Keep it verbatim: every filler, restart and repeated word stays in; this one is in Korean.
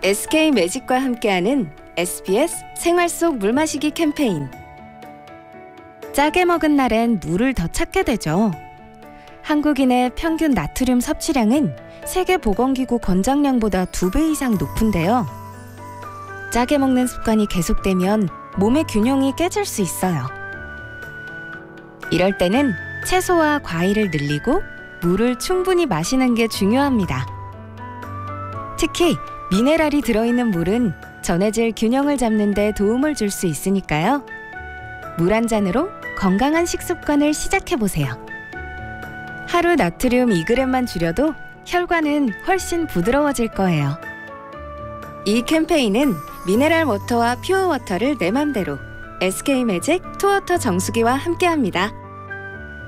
에스케이 매직과 함께하는 에스비에스 생활 속 물 마시기 캠페인. 짜게 먹은 날엔 물을 더 찾게 되죠. 한국인의 평균 나트륨 섭취량은 세계보건기구 권장량보다 두 배 이상 높은데요. 짜게 먹는 습관이 계속되면 몸의 균형이 깨질 수 있어요. 이럴 때는 채소와 과일을 늘리고 물을 충분히 마시는 게 중요합니다. 특히 미네랄이 들어있는 물은 전해질 균형을 잡는 데 도움을 줄 수 있으니까요. 물 한 잔으로 건강한 식습관을 시작해보세요. 하루 나트륨 이 그램만 줄여도 혈관은 훨씬 부드러워질 거예요. 이 캠페인은 미네랄 워터와 퓨어 워터를 내 맘대로 에스케이 매직 투워터 정수기와 함께합니다.